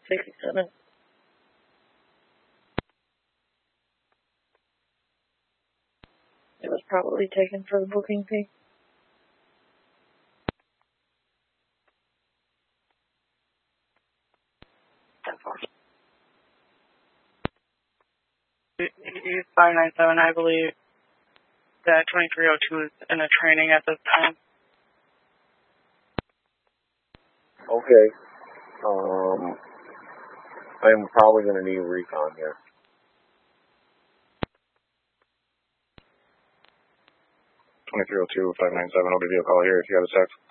67. It was probably taken for the booking fee. That's all. 597, I believe that 2302 is in a training at this time. Okay. I'm probably going to need recon here. 2302, 597, I'll give you a call here if you got a sec.